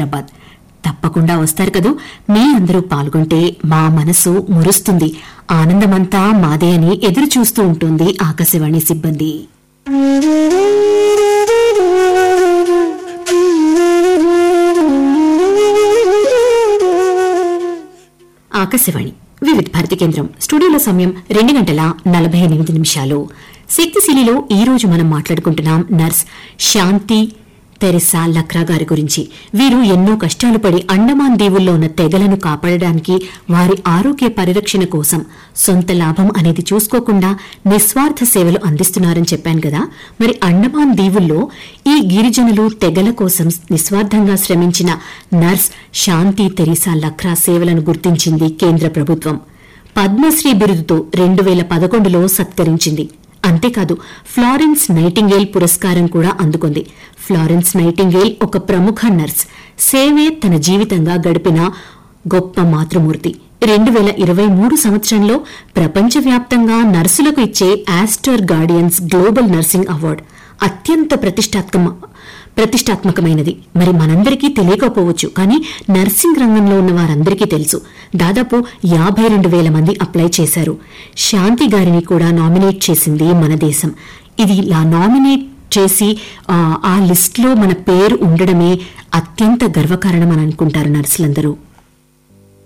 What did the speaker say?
హైదరాబాద్. తప్పకుండా వస్తారు కదూ. మీ అందరూ పాల్గొంటే మా మనసు మురుస్తుంది. ఆనందమంతా మాదే అని ఎదురు చూస్తూ ఉంటుంది ఆకాశవాణి సిబ్బంది. ఆకాశవాణి వివిధ భారతి కేంద్రం. స్టూడియోలో సమయం 2:48. శక్తిశీలిలో ఈ రోజు మనం మాట్లాడుకుంటున్నాం నర్స్ శాంతి తెరిసా లక్రా గారి గురించి. వీరు ఎన్నో కష్టాలు పడి అండమాన్ దీవుల్లో ఉన్న తెగలను కాపాడడానికి, వారి ఆరోగ్య పరిరక్షణ కోసం సొంత లాభం అనేది చూసుకోకుండా నిస్వార్థ సేవలు అందిస్తున్నారని చెప్పాను కదా. మరి అండమాన్ దీవుల్లో ఈ గిరిజనులు తెగల కోసం నిస్వార్థంగా శ్రమించిన నర్స్ శాంతి తెరిసా లక్రా సేవలను గుర్తించింది కేంద్ర ప్రభుత్వం. పద్మశ్రీ బిరుదుతో 2011లో సత్కరించింది. అంతేకాదు, ఫ్లారెన్స్ నైటింగేల్ పురస్కారం కూడా అందుకుంది. ఫ్లారెన్స్ నైటింగేల్ ఒక ప్రముఖ నర్స్, సేవే తన జీవితంగా గడిపిన గొప్ప మాతృమూర్తి. 2023 సంవత్సరంలో ప్రపంచవ్యాప్తంగా నర్సులకు ఇచ్చే Aster guardians global nursing award అత్యంత ప్రతిష్టాత్మకమైనది. మరి మనందరికీ తెలియకపోవచ్చు, కానీ నర్సింగ్ రంగంలో ఉన్న వారందరికీ తెలుసు. దాదాపు 52,000 మంది అప్లై చేశారు. శాంతి గారిని కూడా నామినేట్ చేసింది మన దేశం. ఇది ఇలా నామినేట్ చేసి ఆ లిస్టులో మన పేరు ఉండడమే అత్యంత గర్వకారణం అని అనుకుంటారు నర్సులందరూ.